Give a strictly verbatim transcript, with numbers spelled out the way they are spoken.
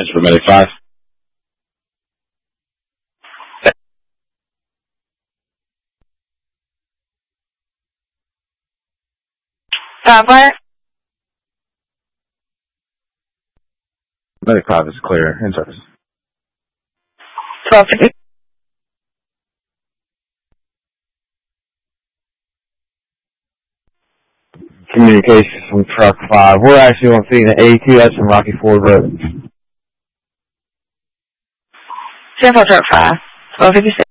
Attention for Medic five. Uh, what? Medic five is clear. In service. twelve fifty. Communications from truck five. We're actually on scene at A two. That's from Rocky Ford Road. Sample truck five. twelve fifty-six.